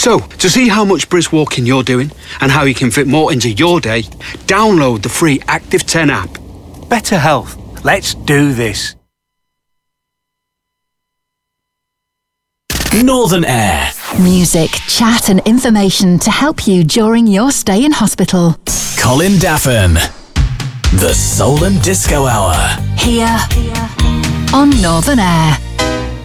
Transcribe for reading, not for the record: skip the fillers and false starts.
So, to see how much brisk walking you're doing and how you can fit more into your day, download the free Active 10 app. Better health. Let's do this. Northern Air. Music, chat and information to help you during your stay in hospital. Colin Daffin. The Soul and Disco Hour. Here on Northern Air.